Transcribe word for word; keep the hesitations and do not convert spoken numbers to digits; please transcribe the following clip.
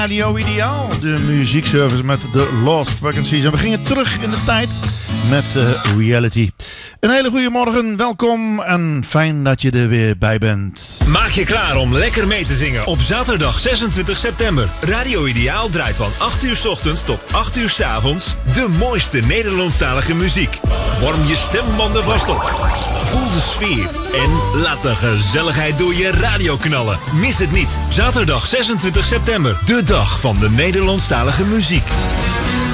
Radio Ideaal, de muziekservice met de Lost Frequencies. En we gingen terug in de tijd met uh, Reality. Een hele goede morgen, welkom en fijn dat je er weer bij bent. Maak je klaar om lekker mee te zingen op zaterdag zesentwintig september. Radio Ideaal draait van acht uur 's ochtends tot acht uur 's avonds de mooiste Nederlandstalige muziek. Warm je stembanden vast op. Voel de sfeer en laat de gezelligheid door je radio knallen. Mis het niet. Zaterdag zesentwintig september, de dag van de Nederlandstalige muziek.